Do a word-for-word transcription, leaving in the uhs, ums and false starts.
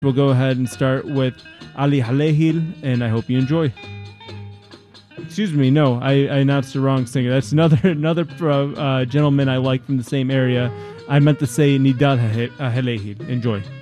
We'll go ahead and start with Ali Halehil, and I hope you enjoy. Excuse me, no, I, I announced the wrong singer. That's another another uh, uh, gentleman I like from the same area. I meant to say Nidal Halehil. Enjoy.